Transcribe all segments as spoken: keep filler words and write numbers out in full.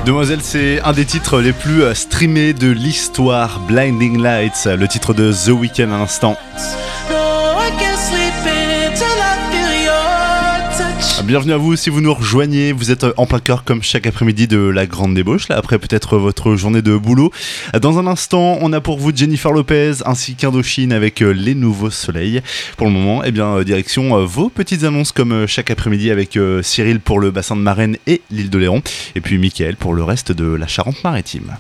Demoiselle, c'est un des titres les plus streamés de l'histoire. Blinding Lights, le titre de The Weeknd à l'instant. Bienvenue à vous si vous nous rejoignez, vous êtes en plein cœur comme chaque après-midi de la grande débauche, là, après peut-être votre journée de boulot. Dans un instant, on a pour vous Jennifer Lopez ainsi qu'Indochine avec les nouveaux soleils. Pour le moment, eh bien, direction vos petites annonces comme chaque après-midi avec Cyril pour le bassin de Marennes et l'île d'Oléron, et puis Mickaël pour le reste de la Charente-Maritime.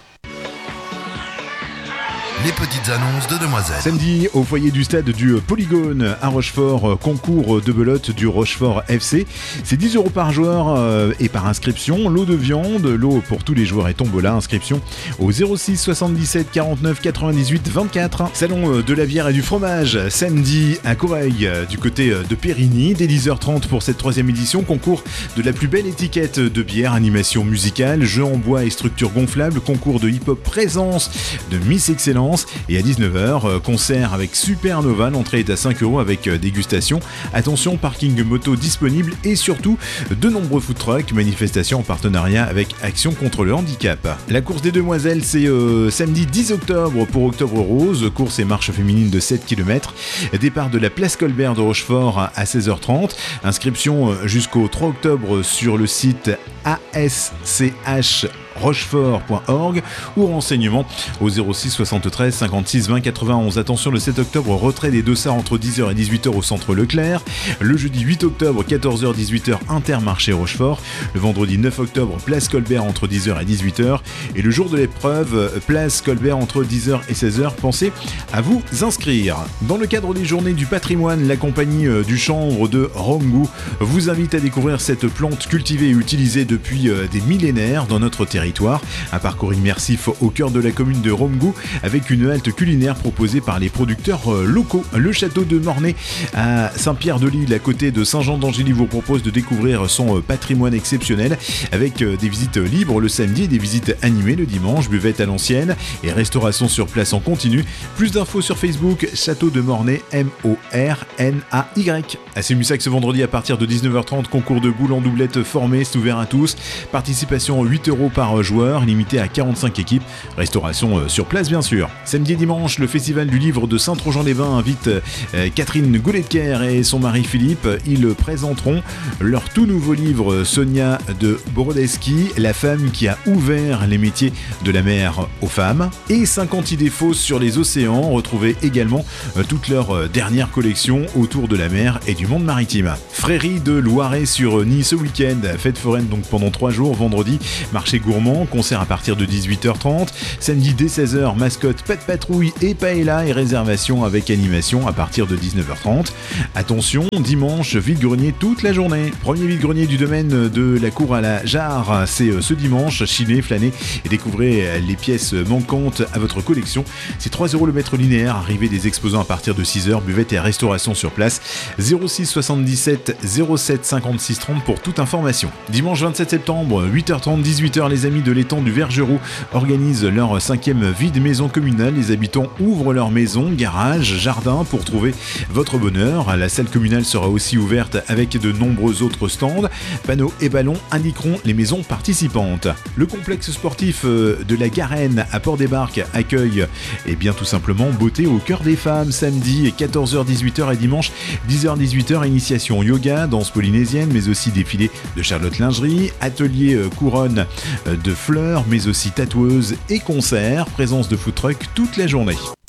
Les petites annonces de Demoiselle. Samedi, au foyer du stade du Polygone à Rochefort, concours de belote du Rochefort F C. C'est dix euros par joueur euh, et par inscription. Lot de viande, lot pour tous les joueurs et tombola. Inscription au zéro six soixante-dix-sept quarante-neuf quatre-vingt-dix-huit vingt-quatre. Salon de la bière et du fromage, samedi à Coreil, du côté de Périgny, dès dix heures trente pour cette troisième édition. Concours de la plus belle étiquette de bière, animation musicale, jeux en bois et structures gonflables, concours de hip-hop présence de Miss Excellence. Et à dix-neuf heures, concert avec Supernova, l'entrée est à cinq euros avec dégustation. Attention, parking moto disponible et surtout de nombreux food trucks, manifestations en partenariat avec Action contre le handicap. La course des demoiselles, c'est euh, samedi dix octobre pour Octobre Rose, course et marche féminine de sept kilomètres. Départ de la place Colbert de Rochefort à seize heures trente. Inscription jusqu'au trois octobre sur le site a s c h rochefort point org ou renseignements au zéro six soixante-treize cinquante-six vingt quatre-vingt-onze. Attention, le sept octobre, retrait des dossards entre dix heures et dix-huit heures au centre Leclerc. Le jeudi huit octobre, quatorze heures dix-huit heures, Intermarché Rochefort. Le vendredi neuf octobre, place Colbert entre dix heures et dix-huit heures. Et le jour de l'épreuve, place Colbert entre dix heures et seize heures. Pensez à vous inscrire. Dans le cadre des journées du patrimoine, la compagnie du chanvre de Romgou vous invite à découvrir cette plante cultivée et utilisée depuis des millénaires dans notre territoire. Un parcours immersif au cœur de la commune de Romgou avec une halte culinaire proposée par les producteurs locaux. Le château de Mornay à Saint-Pierre-de-l'Île, à côté de Saint-Jean-d'Angély, vous propose de découvrir son patrimoine exceptionnel avec des visites libres le samedi et des visites animées le dimanche, buvette à l'ancienne et restauration sur place en continu. Plus d'infos sur Facebook, Château de Mornay, M O R N A Y. À Sémussac ce vendredi à partir de dix-neuf heures trente, concours de boules en doublette formé, c'est ouvert à tous. Participation huit euros par joueurs, limité à quarante-cinq équipes. Restauration sur place bien sûr. Samedi et dimanche, le festival du livre de Saint-Trojan-les-Vins invite euh, Catherine Gouletker et son mari Philippe. Ils présenteront leur tout nouveau livre Sonia de Brodesky, la femme qui a ouvert les métiers de la mer aux femmes. Et cinquante idées fausses sur les océans. Retrouvez également euh, toute leur euh, dernière collection autour de la mer et du monde maritime. Frérie de Loiret sur Nice ce week-end. Fête foraine donc pendant trois jours. Vendredi, marché gourmand, concert à partir de dix-huit heures trente. Samedi dès seize heures, mascotte, Pat Patrouille et Paella et réservation avec animation à partir de dix-neuf heures trente. Attention, dimanche, vide-grenier toute la journée. Premier vide-grenier du domaine de la cour à la Jarre, c'est ce dimanche. Chiner, flâner et découvrez les pièces manquantes à votre collection. C'est trois euros le mètre linéaire. Arrivée des exposants à partir de six heures, buvette et restauration sur place. zéro six soixante-dix-sept zéro sept cinquante-six trente pour toute information. Dimanche vingt-sept septembre, huit heures trente, dix-huit heures, les amis de l'étang du Vergerou organisent leur cinquième vide maison communale. Les habitants ouvrent leur maison, garage, jardin pour trouver votre bonheur. La salle communale sera aussi ouverte avec de nombreux autres stands. Panneaux et ballons indiqueront les maisons participantes. Le complexe sportif de la Garenne à Port-des-Barques accueille et bien tout simplement beauté au cœur des femmes. Samedi quatorze heures dix-huit heures et dimanche dix heures dix-huit heures, initiation yoga, danse polynésienne mais aussi défilé de Charlotte Lingerie, atelier couronne de fleurs mais aussi tatoueuses et concerts, présence de food truck toute la journée.